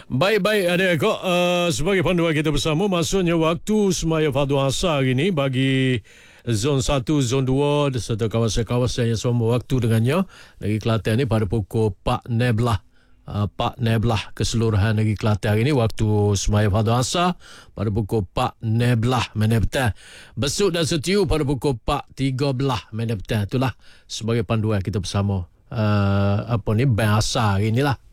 Baik-baik adik kok sebagai panduan kita bersama maksudnya waktu semaya fardu asar hari ini bagi zon 1, zon 2 serta kawasan-kawasan yang sama waktu dengannya negeri Kelantan ni pada pukul 4 keseluruhan negeri Kelantan hari ini waktu semaya fardu asar pada pukul 4 minit petang. Besok dan setiu pada pukul 4:13 minit petang. Itulah sebagai panduan kita bersama band asar hari inilah.